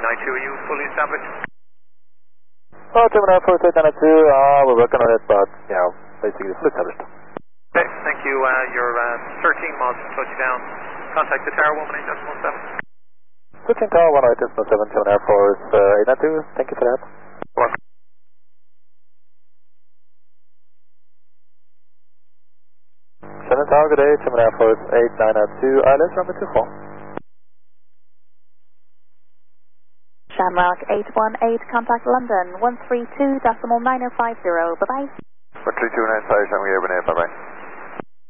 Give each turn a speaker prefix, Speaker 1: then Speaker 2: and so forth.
Speaker 1: 892, are you fully established?
Speaker 2: Oh, Gemini 4892, we're working on it, but, basically fully established.
Speaker 1: Okay, thank you. You're 13 miles from touchdown. Contact the tower 118.7.
Speaker 2: Switching tower 118.7, Gemini Air Force 892, thank you for that.
Speaker 1: What?
Speaker 2: Shannon Tower, good day, Gemini Air Force 8992, ILS number 24.
Speaker 3: Shamrock 818, contact London 132.9050, bye-bye.
Speaker 2: 132.95, Shamrock Air, bye-bye.